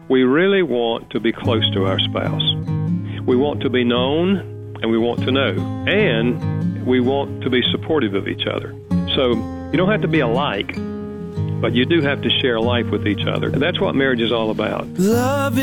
We really want to be close to our spouse. We want to be known, and we want to know, and we want to be supportive of each other. So you don't have to be alike, but you do have to share life with each other. And that's what marriage is all about. Love